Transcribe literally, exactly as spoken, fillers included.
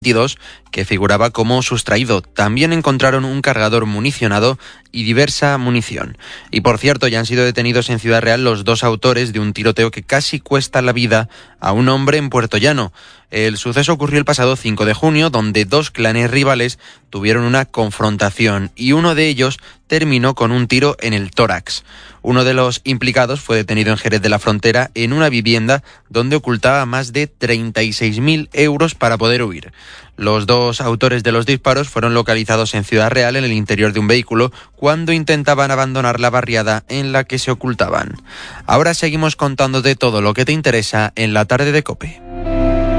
veintidós que figuraba como sustraído. También encontraron un cargador municionado y diversa munición. Y por cierto, ya han sido detenidos en Ciudad Real los dos autores de un tiroteo que casi cuesta la vida a un hombre en Puerto Llano. El suceso ocurrió el pasado cinco de junio, donde dos clanes rivales tuvieron una confrontación y uno de ellos terminó con un tiro en el tórax. Uno de los implicados fue detenido en Jerez de la Frontera en una vivienda donde ocultaba más de treinta y seis mil euros para poder huir. Los dos autores de los disparos fueron localizados en Ciudad Real en el interior de un vehículo cuando intentaban abandonar la barriada en la que se ocultaban. Ahora seguimos contándote todo lo que te interesa en la tarde de COPE.